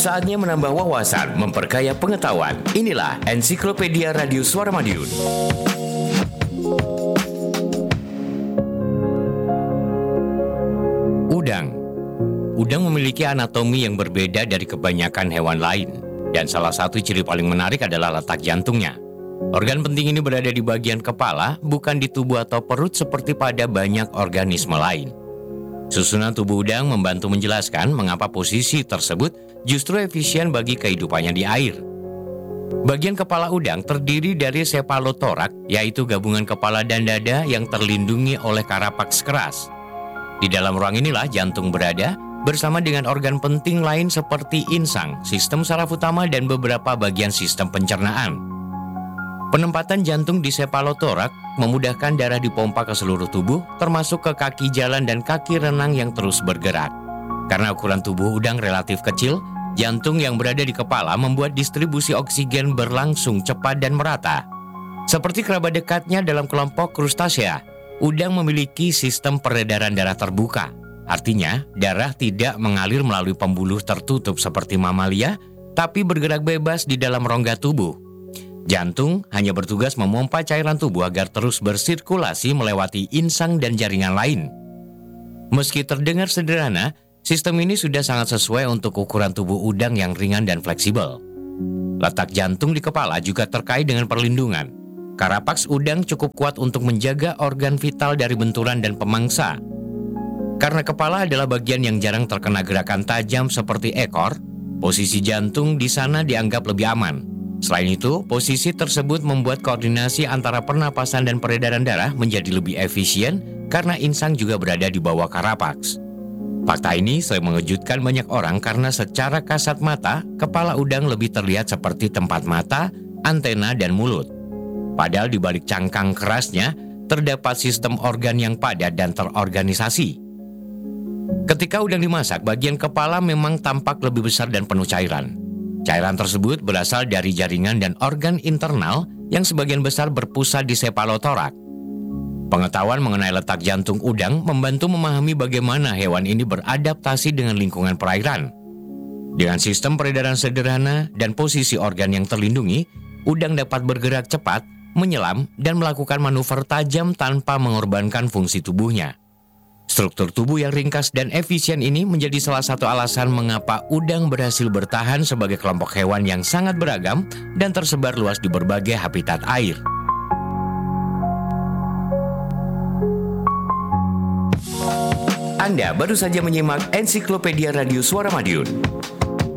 Saatnya menambah wawasan, memperkaya pengetahuan. Inilah Ensiklopedia Radio Suara Madiun. Udang. Udang memiliki anatomi yang berbeda dari kebanyakan hewan lain. Dan salah satu ciri paling menarik adalah letak jantungnya. Organ penting ini berada di bagian kepala, bukan di tubuh atau perut seperti pada banyak organisme lain. Susunan tubuh udang membantu menjelaskan mengapa posisi tersebut justru efisien bagi kehidupannya di air. Bagian kepala udang terdiri dari sepalotorak, yaitu gabungan kepala dan dada yang terlindungi oleh karapaks keras. Di dalam ruang inilah jantung berada, bersama dengan organ penting lain seperti insang, sistem saraf utama, dan beberapa bagian sistem pencernaan. Penempatan jantung di sepalotorak memudahkan darah dipompa ke seluruh tubuh, termasuk ke kaki jalan dan kaki renang yang terus bergerak. Karena ukuran tubuh udang relatif kecil, jantung yang berada di kepala membuat distribusi oksigen berlangsung cepat dan merata. Seperti kerabat dekatnya dalam kelompok krustasea, udang memiliki sistem peredaran darah terbuka. Artinya, darah tidak mengalir melalui pembuluh tertutup seperti mamalia, tapi bergerak bebas di dalam rongga tubuh. Jantung hanya bertugas memompa cairan tubuh agar terus bersirkulasi melewati insang dan jaringan lain. Meski terdengar sederhana, sistem ini sudah sangat sesuai untuk ukuran tubuh udang yang ringan dan fleksibel. Letak jantung di kepala juga terkait dengan perlindungan. Karapaks udang cukup kuat untuk menjaga organ vital dari benturan dan pemangsa. Karena kepala adalah bagian yang jarang terkena gerakan tajam seperti ekor, posisi jantung di sana dianggap lebih aman. Selain itu, posisi tersebut membuat koordinasi antara pernapasan dan peredaran darah menjadi lebih efisien karena insang juga berada di bawah karapaks. Fakta ini sering mengejutkan banyak orang karena secara kasat mata, kepala udang lebih terlihat seperti tempat mata, antena, dan mulut. Padahal di balik cangkang kerasnya, terdapat sistem organ yang padat dan terorganisasi. Ketika udang dimasak, bagian kepala memang tampak lebih besar dan penuh cairan. Cairan tersebut berasal dari jaringan dan organ internal yang sebagian besar berpusat di sepalotorak. Pengetahuan mengenai letak jantung udang membantu memahami bagaimana hewan ini beradaptasi dengan lingkungan perairan. Dengan sistem peredaran sederhana dan posisi organ yang terlindungi, udang dapat bergerak cepat, menyelam, dan melakukan manuver tajam tanpa mengorbankan fungsi tubuhnya. Struktur tubuh yang ringkas dan efisien ini menjadi salah satu alasan mengapa udang berhasil bertahan sebagai kelompok hewan yang sangat beragam dan tersebar luas di berbagai habitat air. Anda baru saja menyimak Ensiklopedia Radio Suara Madiun.